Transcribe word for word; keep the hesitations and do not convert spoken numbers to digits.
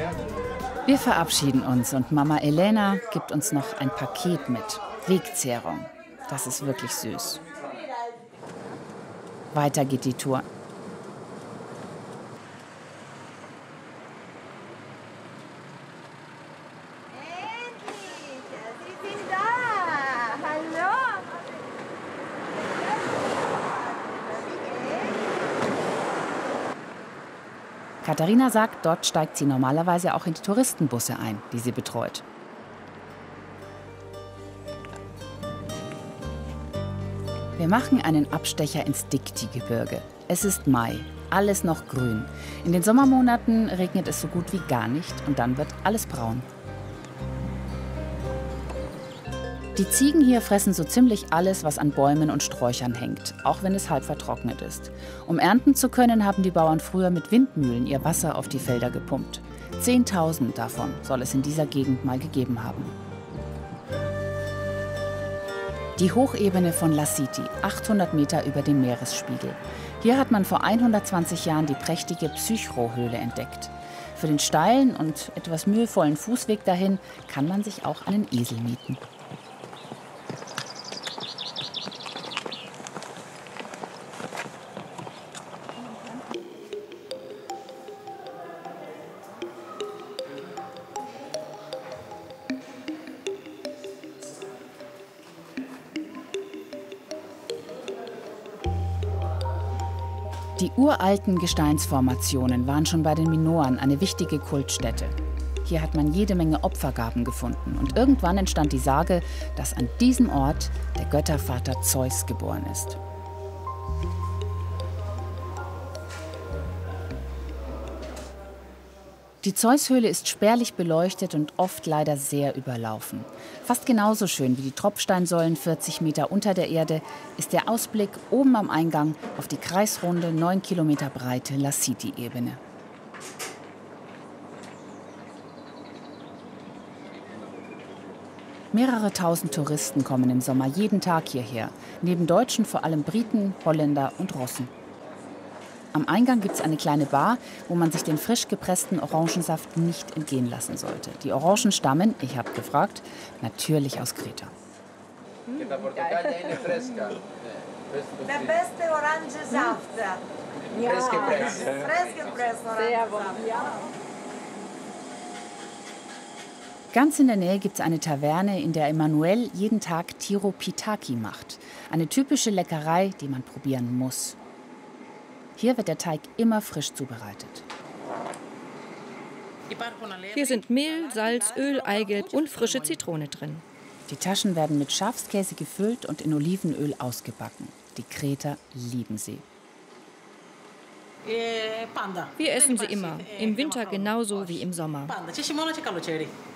Wir verabschieden uns und Mama Elena gibt uns noch ein Paket mit. Wegzehrung. Das ist wirklich süß. Weiter geht die Tour. Katharina sagt, dort steigt sie normalerweise auch in die Touristenbusse ein, die sie betreut. Wir machen einen Abstecher ins Dikti-Gebirge. Es ist Mai, alles noch grün. In den Sommermonaten regnet es so gut wie gar nicht und dann wird alles braun. Die Ziegen hier fressen so ziemlich alles, was an Bäumen und Sträuchern hängt, auch wenn es halb vertrocknet ist. Um ernten zu können, haben die Bauern früher mit Windmühlen ihr Wasser auf die Felder gepumpt. Zehntausend davon soll es in dieser Gegend mal gegeben haben. Die Hochebene von Lassiti, achthundert Meter über dem Meeresspiegel. Hier hat man vor hundertzwanzig Jahren die prächtige Psychro-Höhle entdeckt. Für den steilen und etwas mühevollen Fußweg dahin kann man sich auch einen Esel mieten. Die uralten Gesteinsformationen waren schon bei den Minoen eine wichtige Kultstätte. Hier hat man jede Menge Opfergaben gefunden und irgendwann entstand die Sage, dass an diesem Ort der Göttervater Zeus geboren ist. Die Zeushöhle ist spärlich beleuchtet und oft leider sehr überlaufen. Fast genauso schön wie die Tropfsteinsäulen vierzig Meter unter der Erde ist der Ausblick oben am Eingang auf die kreisrunde, neun Kilometer breite Lassiti-Ebene. Mehrere tausend Touristen kommen im Sommer jeden Tag hierher. Neben Deutschen vor allem Briten, Holländer und Russen. Am Eingang gibt es eine kleine Bar, wo man sich den frisch gepressten Orangensaft nicht entgehen lassen sollte. Die Orangen stammen, ich habe gefragt, natürlich aus Kreta. Der beste Orangensaft. Ja. Frisch gepresst. Frisch gepresst Orangensaft. Ganz in der Nähe gibt es eine Taverne, in der Emanuel jeden Tag Tiro Pitaki macht. Eine typische Leckerei, die man probieren muss. Hier wird der Teig immer frisch zubereitet. Hier sind Mehl, Salz, Öl, Eigelb und frische Zitrone drin. Die Taschen werden mit Schafskäse gefüllt und in Olivenöl ausgebacken. Die Kreter lieben sie. Wir essen sie immer, im Winter genauso wie im Sommer.